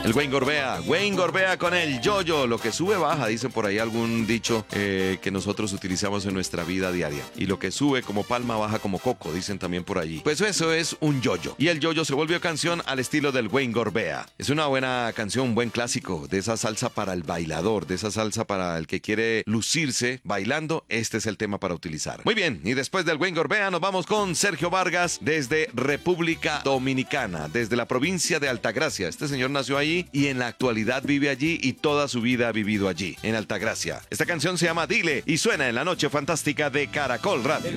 El Wayne Gorbea con el yo-yo. Lo que sube baja, dicen por ahí algún dicho que nosotros utilizamos en nuestra vida diaria. Y lo que sube como palma baja como coco, dicen también por allí. Pues eso es un yo-yo. Y el yo-yo se volvió canción al estilo del Wayne Gorbea. Es una buena canción, un buen clásico, de esa salsa para el bailador, de esa salsa para el que quiere lucirse bailando. Este es el tema para utilizar. Muy bien, y después del Wayne Gorbea nos vamos con Sergio Vargas desde República Dominicana, desde la provincia de Altagracia. Este señor nació ahí y en la actualidad vive allí y toda su vida ha vivido allí, en Altagracia. Esta canción se llama Dile y suena en la noche fantástica de Caracol Radio.